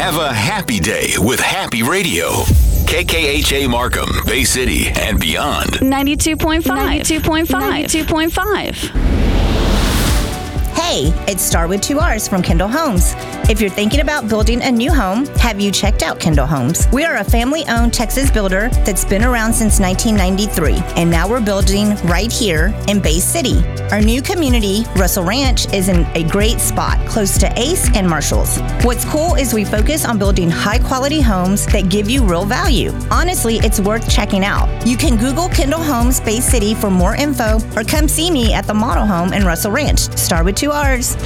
Have a happy day with Happy Radio. KKHA Markham, Bay City, and beyond. 92.5. 92.5. 92.5. Hey, it's Star with 2 R's from Kendall Homes. If you're thinking about building a new home, have you checked out Kendall Homes? We are a family-owned Texas builder that's been around since 1993, and now we're building right here in Bay City. Our new community, Russell Ranch, is in a great spot, close to Ace and Marshalls. What's cool is we focus on building high-quality homes that give you real value. Honestly, it's worth checking out. You can Google Kendall Homes Bay City for more info, or come see me at the model home in Russell Ranch. Star with 2 R's.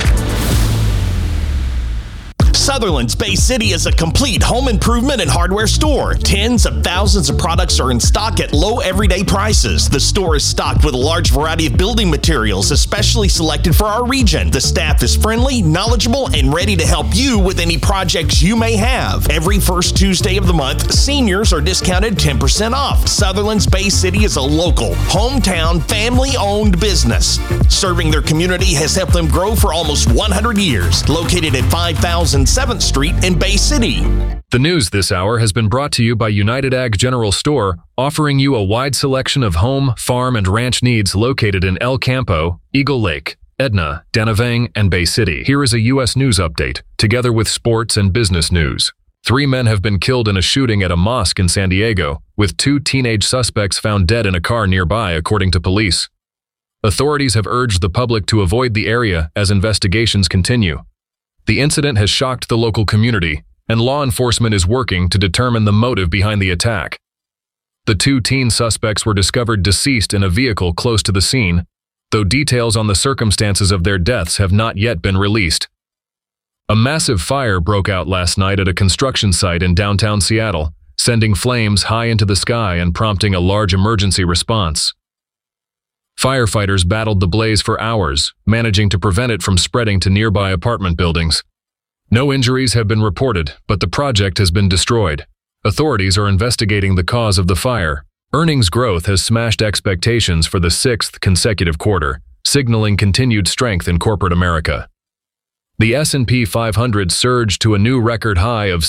Sutherland's Bay City is a complete home improvement and hardware store. Tens of thousands of products are in stock at low everyday prices. The store is stocked with a large variety of building materials, especially selected for our region. The staff is friendly, knowledgeable, and ready to help you with any projects you may have. Every first Tuesday of the month, seniors are discounted 10% off. Sutherland's Bay City is a local, hometown, family-owned business. Serving their community has helped them grow for almost 100 years. Located at 5007 7th Street in Bay City. The news this hour has been brought to you by United Ag General Store, offering you a wide selection of home, farm, and ranch needs located in El Campo, Eagle Lake, Edna, Danavang, and Bay City. Here is a U.S. news update, together with sports and business news. 3 men have been killed in a shooting at a mosque in San Diego, with 2 teenage suspects found dead in a car nearby, according to police. Authorities have urged the public to avoid the area as investigations continue. The incident has shocked the local community, and law enforcement is working to determine the motive behind the attack. The 2 teen suspects were discovered deceased in a vehicle close to the scene, though details on the circumstances of their deaths have not yet been released. A massive fire broke out last night at a construction site in downtown Seattle, sending flames high into the sky and prompting a large emergency response. Firefighters battled the blaze for hours, managing to prevent it from spreading to nearby apartment buildings. No injuries have been reported, but the project has been destroyed. Authorities are investigating the cause of the fire. Earnings growth has smashed expectations for the 6th consecutive quarter, signaling continued strength in corporate America. The S&P 500 surged to a new record high of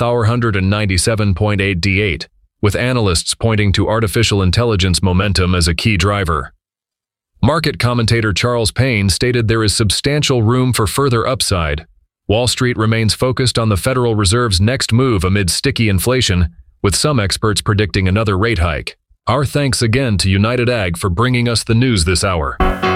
7,497.88, with analysts pointing to artificial intelligence momentum as a key driver. Market commentator Charles Payne stated there is substantial room for further upside. Wall Street remains focused on the Federal Reserve's next move amid sticky inflation, with some experts predicting another rate hike. Our thanks again to United Ag for bringing us the news this hour.